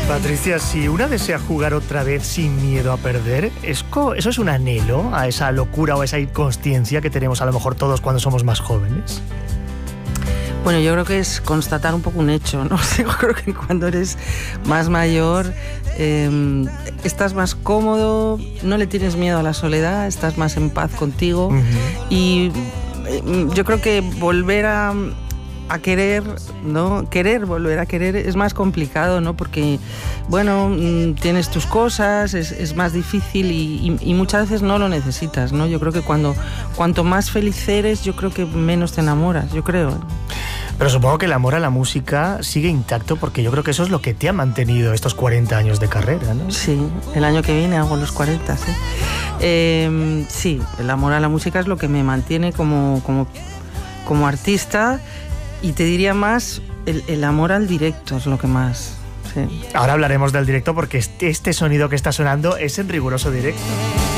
Patricia, si una desea jugar otra vez sin miedo a perder, ¿eso es un anhelo a esa locura o a esa inconsciencia que tenemos a lo mejor todos cuando somos más jóvenes? Bueno, yo creo que es constatar un poco un hecho, ¿no? Yo creo que cuando eres más mayor estás más cómodo, no le tienes miedo a la soledad, estás más en paz contigo. Y yo creo que volver a querer, ¿no? Volver a querer es más complicado, ¿no? Porque, bueno, tienes tus cosas, es más difícil y muchas veces no lo necesitas, ¿no? Yo creo que cuanto más feliz eres, yo creo que menos te enamoras, yo creo, ¿eh? Pero supongo que el amor a la música sigue intacto, porque yo creo que eso es lo que te ha mantenido estos 40 años de carrera, ¿no? Sí, el año que viene hago los 40, sí. Sí, el amor a la música es lo que me mantiene como artista, y te diría más, el amor al directo es lo que más... Sí. Ahora hablaremos del directo, porque este sonido que está sonando es en riguroso directo.